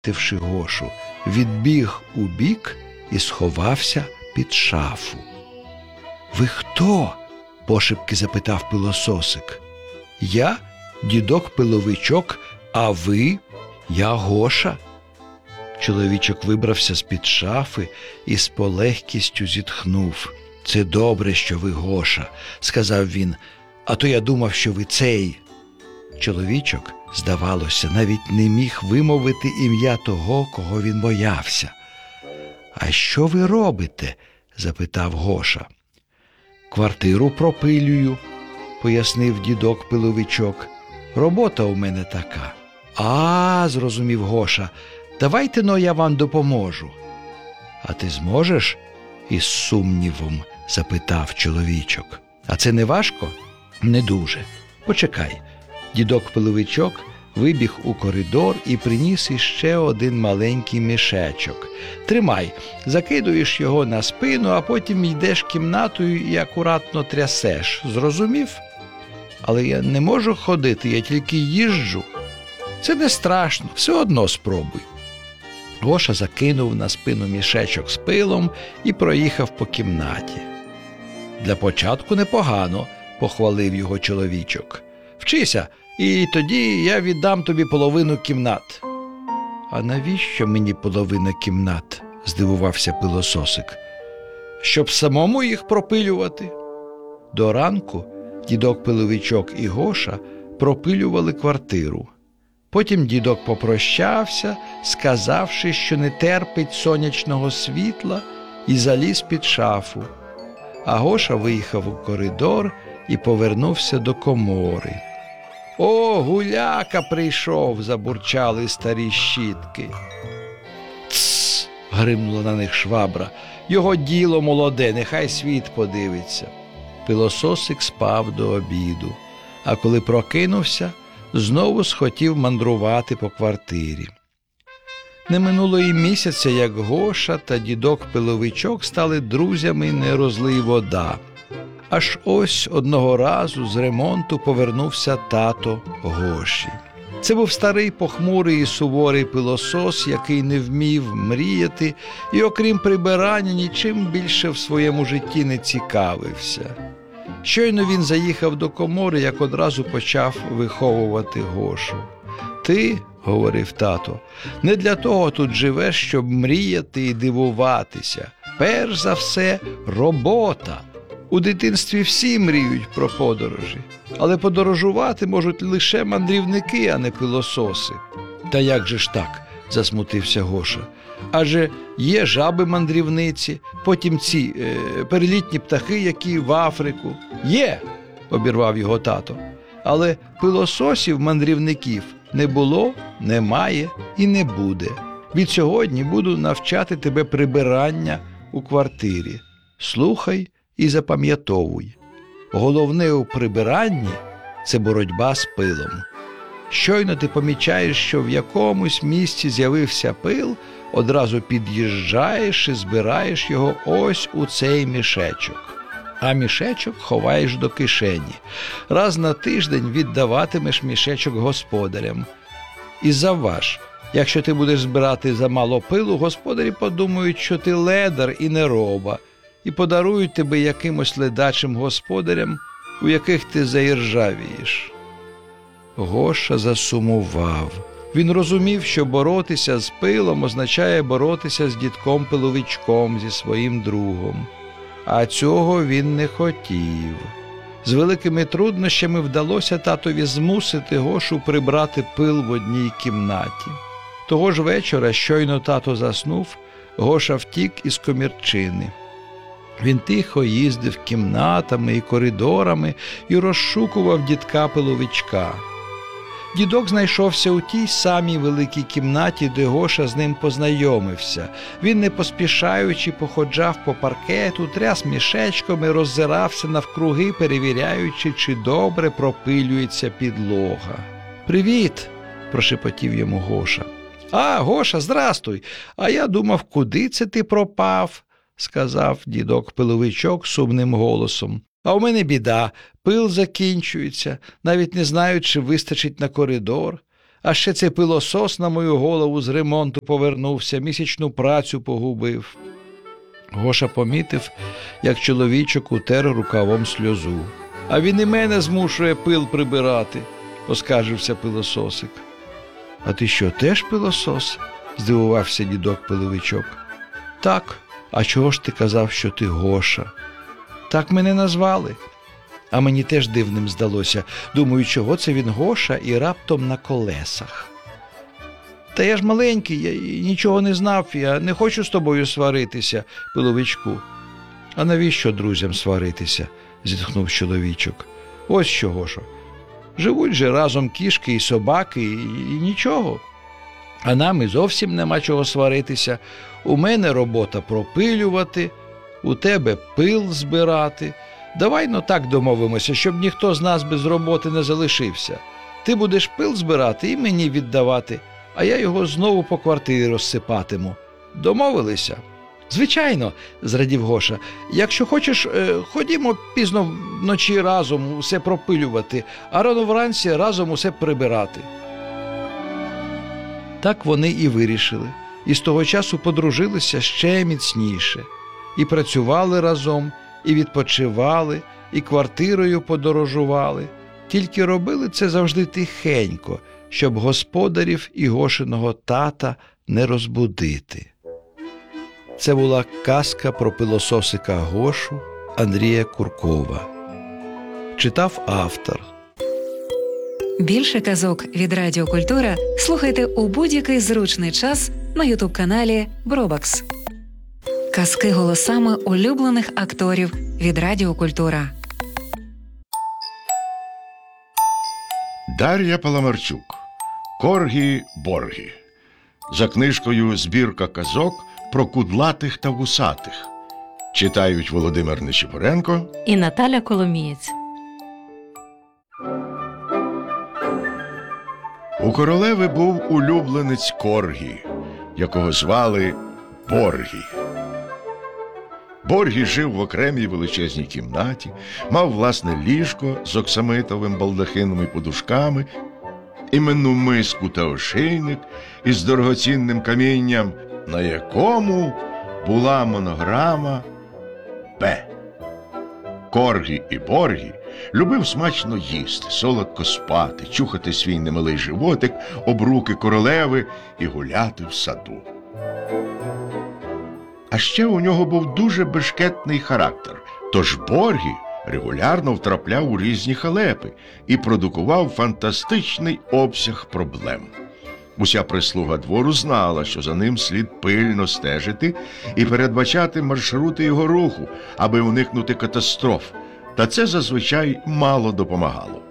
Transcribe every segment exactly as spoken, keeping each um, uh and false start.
помітивши Гошу, відбіг убік і сховався під шафу. «Ви хто?» – пошепки запитав пилососик. «Я – дідок-пиловичок, а ви – я Гоша». Чоловічок вибрався з-під шафи і з полегкістю зітхнув. «Це добре, що ви Гоша», – сказав він, – «а то я думав, що ви цей». Чоловічок, здавалося, навіть не міг вимовити ім'я того, кого він боявся. «А що ви робите?» – запитав Гоша. «Квартиру пропилюю», – пояснив дідок-пиловичок. «Робота у мене така». «А, – зрозумів Гоша, – давайте-но я вам допоможу». «А ти зможеш?» – із сумнівом запитав чоловічок. «А це не важко?» «Не дуже. Почекай». Дідок-пиловичок вибіг у коридор і приніс іще один маленький мішечок. «Тримай, закидуєш його на спину, а потім йдеш кімнатою і акуратно трясеш. Зрозумів? Але я не можу ходити, я тільки їжджу». «Це не страшно, все одно спробуй». Гоша закинув на спину мішечок з пилом і проїхав по кімнаті. «Для початку непогано», – похвалив його чоловічок. «Вчися, і тоді я віддам тобі половину кімнат». «А навіщо мені половина кімнат?» – здивувався пилососик. «Щоб самому їх пропилювати». До ранку дідок-пиловичок і Гоша пропилювали квартиру. Потім дідок попрощався, сказавши, що не терпить сонячного світла, і заліз під шафу. А Гоша виїхав у коридор і повернувся до комори. «О, гуляка прийшов!» – забурчали старі щітки. «Тсс!» – гримнула на них швабра. «Його діло молоде, нехай світ подивиться». Пилососик спав до обіду, а коли прокинувся, знову схотів мандрувати по квартирі. Не минуло і місяця, як Гоша та дідок-пиловичок стали друзями не розлий вода. Аж ось одного разу з ремонту повернувся тато Гоші. Це був старий похмурий і суворий пилосос, який не вмів мріяти і, окрім прибирання, нічим більше в своєму житті не цікавився. Щойно він заїхав до комори, як одразу почав виховувати Гошу. «Ти, – говорив тато, – не для того тут живеш, щоб мріяти і дивуватися. Перш за все – робота. У дитинстві всі мріють про подорожі, але подорожувати можуть лише мандрівники, а не пилососи». «Та як же ж так?» – засмутився Гоша. «Адже є жаби-мандрівниці, потім ці е, перелітні птахи, які в Африку». «Є!» – обірвав його тато. «Але пилососів-мандрівників не було, немає і не буде. Відсьогодні буду навчати тебе прибирання у квартирі. Слухай і запам'ятовуй. Головне у прибиранні – це боротьба з пилом. Щойно ти помічаєш, що в якомусь місці з'явився пил, одразу під'їжджаєш і збираєш його ось у цей мішечок. А мішечок ховаєш до кишені. Раз на тиждень віддаватимеш мішечок господарям. І завваж, якщо ти будеш збирати замало пилу, господарі подумають, що ти ледар і нероба, і подарують тебе якимось ледачим господарям, у яких ти заіржавієш». Гоша засумував. Він розумів, що боротися з пилом означає боротися з дідком-пиловичком, зі своїм другом. А цього він не хотів. З великими труднощами вдалося татові змусити Гошу прибрати пил в одній кімнаті. Того ж вечора, щойно тато заснув, Гоша втік із комірчини. Він тихо їздив кімнатами і коридорами і розшукував дідка-пиловичка. Дідок знайшовся у тій самій великій кімнаті, де Гоша з ним познайомився. Він, не поспішаючи, походжав по паркету, тряс мішечком і роззирався навкруги, перевіряючи, чи добре пропилюється підлога. «Привіт!» – прошепотів йому Гоша. «А, Гоша, здрастуй! А я думав, куди це ти пропав?» – сказав дідок-пиловичок сумним голосом. «А у мене біда, пил закінчується, навіть не знаю, чи вистачить на коридор. А ще цей пилосос на мою голову з ремонту повернувся, місячну працю погубив. Гоша помітив, як чоловічок утер рукавом сльозу. А він і мене змушує пил прибирати, поскаржився пилососик. А ти що, теж пилосос? Здивувався дідок Пиловичок. Так, а чого ж ти казав, що ти Гоша? Так мене назвали. А мені теж дивним здалося. Думаю, чого це він Гоша і раптом на колесах. Та я ж маленький, я нічого не знав, я не хочу з тобою сваритися, Пиловичку. А навіщо друзям сваритися? Зітхнув чоловічок. Ось що, Гошо. Живуть же разом кішки і собаки, і, і нічого. А нам і зовсім нема чого сваритися. У мене робота пропилювати, у тебе пил збирати. Давай, ну так домовимося, щоб ніхто з нас без роботи не залишився. Ти будеш пил збирати і мені віддавати, а я його знову по квартирі розсипатиму. Домовилися? Звичайно, зрадів Гоша. Якщо хочеш, ходімо пізно вночі разом усе пропилювати, а рано вранці разом усе прибирати. Так вони і вирішили, і з того часу подружилися ще міцніше. І працювали разом, і відпочивали, і квартирою подорожували. Тільки робили це завжди тихенько, щоб господарів і Гошиного тата не розбудити. Це була казка про пилососика Гошу Андрія Куркова. Читав автор. Більше казок від Радіо Культура слухайте у будь-який зручний час на ютуб-каналі Бробакс. Казки голосами улюблених акторів від Радіо Культура. Дар'я Паламарчук. Коргі-боргі. За книжкою «Збірка казок про кудлатих та вусатих». Читають Володимир Нечипоренко і Наталя Коломієць. У королеви був улюбленець Коргі, якого звали Боргі. Боргі жив в окремій величезній кімнаті, мав власне ліжко з оксамитовим балдахином і подушками, іменну миску та ошейник із дорогоцінним камінням, на якому була монограма «П». Коргі і Боргі любив смачно їсти, солодко спати, чухати свій немилий животик об руки королеви і гуляти в саду. А ще у нього був дуже бешкетний характер, тож Боргі регулярно втрапляв у різні халепи і продукував фантастичний обсяг проблем. Уся прислуга двору знала, що за ним слід пильно стежити і передбачати маршрути його руху, аби уникнути катастроф, та це зазвичай мало допомагало.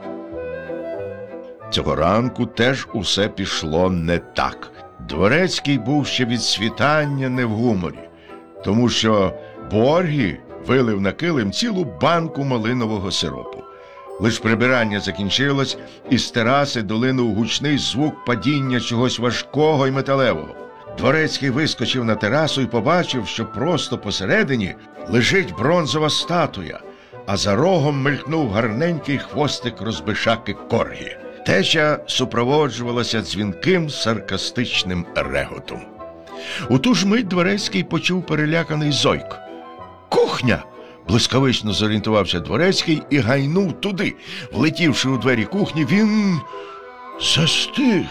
Цього ранку теж усе пішло не так. Дворецький був ще від світання не в гуморі, тому що Боргі вилив на килим цілу банку малинового сиропу. Лиш прибирання закінчилось, і з тераси долинув гучний звук падіння чогось важкого й металевого. Дворецький вискочив на терасу і побачив, що просто посередині лежить бронзова статуя, а за рогом мелькнув гарненький хвостик розбишаки Коргі. Теча супроводжувалася дзвінким саркастичним реготом. У ту ж мить Дворецький почув переляканий зойк. «Кухня!» – блискавично зорієнтувався Дворецький і гайнув туди. Влетівши у двері кухні, він застиг.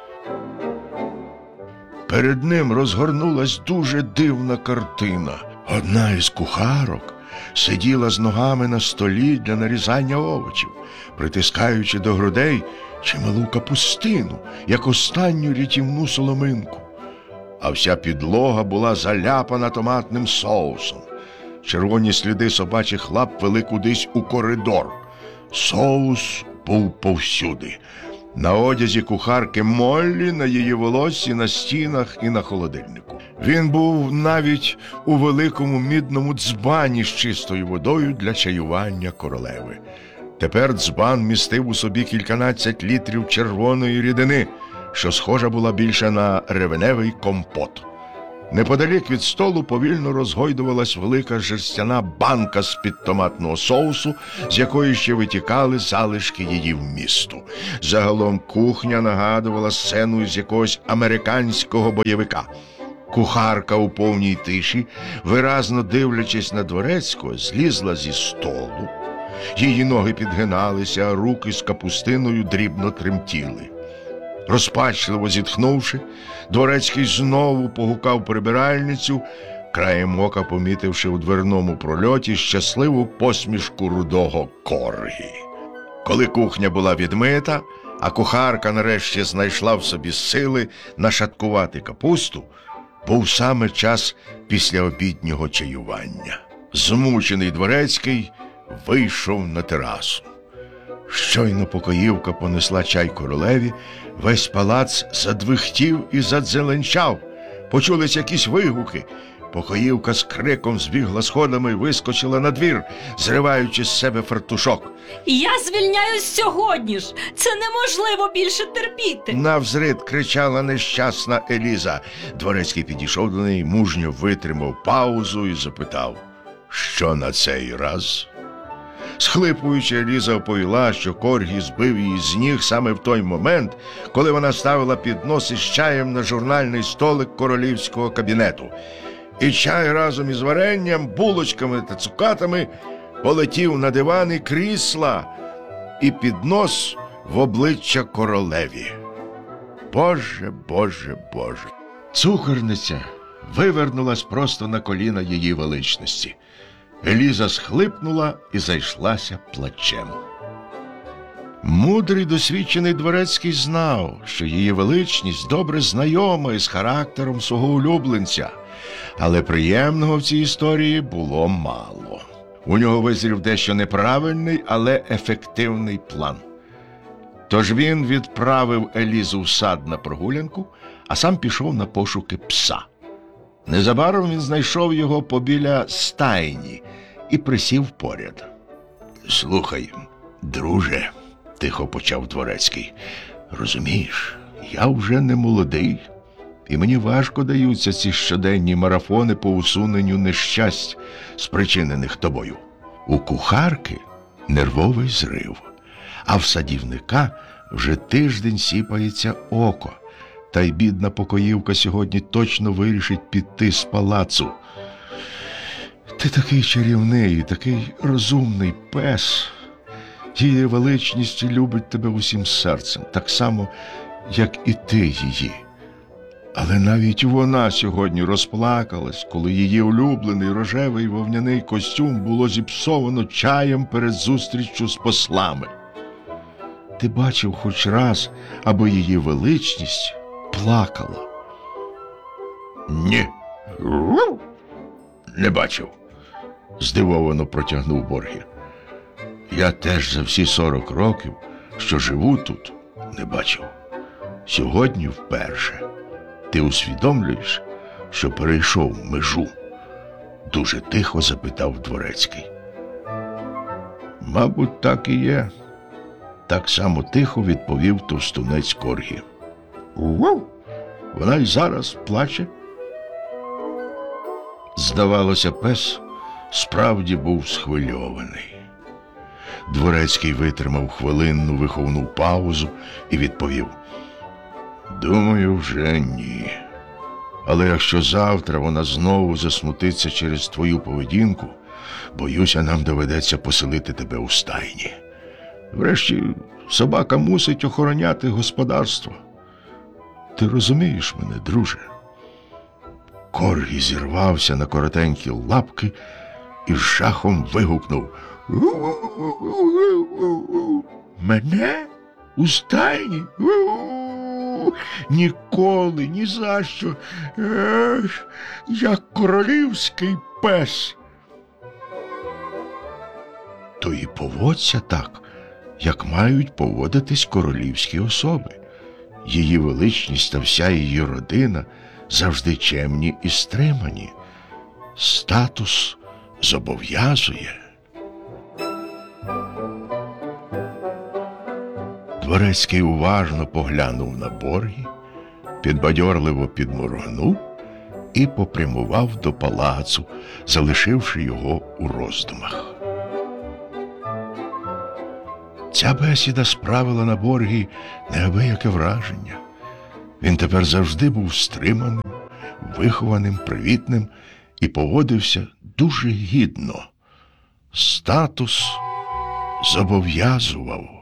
Перед ним розгорнулась дуже дивна картина. Одна із кухарок сиділа з ногами на столі для нарізання овочів, притискаючи до грудей чималу капустину, як останню рятівну соломинку. А вся підлога була заляпана томатним соусом. Червоні сліди собачих лап вели кудись у коридор. Соус був повсюди. На одязі кухарки Моллі, на її волоссі, на стінах і на холодильнику. Він був навіть у великому мідному дзбані з чистою водою для чаювання королеви. Тепер дзбан містив у собі кільканадцять літрів червоної рідини, що схожа була більше на ревеневий компот. Неподалік від столу повільно розгойдувалась велика жерстяна банка з-під томатного соусу, з якої ще витікали залишки її вмісту. Загалом кухня нагадувала сцену з якогось американського бойовика. Кухарка у повній тиші, виразно дивлячись на Дворецького, злізла зі столу. Її ноги підгиналися, а руки з капустиною дрібно тремтіли. Розпачливо зітхнувши, Дворецький знову погукав прибиральницю, краєм ока помітивши у дверному прольоті щасливу посмішку рудого Коргі. Коли кухня була відмита, а кухарка нарешті знайшла в собі сили нашаткувати капусту, був саме час післяобіднього чаювання. Змучений Дворецький вийшов на терасу. Щойно покоївка понесла чай королеві, весь палац задвихтів і задзеленчав. Почулись якісь вигуки. Покоївка з криком збігла сходами і вискочила на двір, зриваючи з себе фартушок. Я звільняюсь сьогодні ж! Це неможливо більше терпіти! Навзрид кричала нещасна Еліза. Дворецький підійшов до неї, мужньо витримав паузу і запитав: що на цей раз? Схлипуючи, Еліза оповіла, що Коргі збив її з ніг саме в той момент, коли вона ставила піднос із чаєм на журнальний столик королівського кабінету. І чай разом із варенням, булочками та цукатами полетів на диван і крісла, і піднос в обличчя королеві. Боже, Боже, Боже! Цукорниця вивернулась просто на коліна її величності. Еліза схлипнула і зайшлася плачем. Мудрий досвідчений Дворецький знав, що її величність добре знайома із характером свого улюбленця, але приємного в цій історії було мало. У нього визрів дещо неправильний, але ефективний план. Тож він відправив Елізу в сад на прогулянку, а сам пішов на пошуки пса. Незабаром він знайшов його побіля стайні і присів поряд. «Слухай, друже», – тихо почав Дворецький, – «розумієш, я вже не молодий, і мені важко даються ці щоденні марафони по усуненню нещасть, спричинених тобою. У кухарки нервовий зрив, а в садівника вже тиждень сіпається око. Та й бідна покоївка сьогодні точно вирішить піти з палацу. Ти такий чарівний, такий розумний пес. Її величність любить тебе усім серцем, так само, як і ти її. Але навіть вона сьогодні розплакалась, коли її улюблений рожевий вовняний костюм було зіпсовано чаєм перед зустріччю з послами. Ти бачив хоч раз, аби її величність плакала? Ні. Не бачив, здивовано протягнув Боргі. Я теж за всі сорок років, що живу тут, не бачив. Сьогодні вперше. Ти усвідомлюєш, що перейшов межу? Дуже тихо запитав Дворецький. Мабуть, так і є. Так само тихо відповів товстунець Коргі. Вона й зараз плаче. Здавалося, пес справді був схвильований. Дворецький витримав хвилинну виховну паузу і відповів: думаю, вже ні. Але якщо завтра вона знову засмутиться через твою поведінку, боюся, нам доведеться поселити тебе у стайні. Врешті, собака мусить охороняти господарство. Ти розумієш мене, друже? Коргі зірвався на коротенькі лапки і з жахом вигукнув: мене? У стайні? Ніколи, ні за що. Ех, я королівський пес. То і поводься так, як мають поводитись королівські особи. Її величність та вся її родина завжди чемні і стримані. Статус зобов'язує. Дворецький уважно поглянув на Боргі, підбадьорливо підморгнув і попрямував до палацу, залишивши його у роздумах. Ця бесіда справила на Боргі неабияке враження. Він тепер завжди був стриманим, вихованим, привітним і поводився дуже гідно. Статус зобов'язував.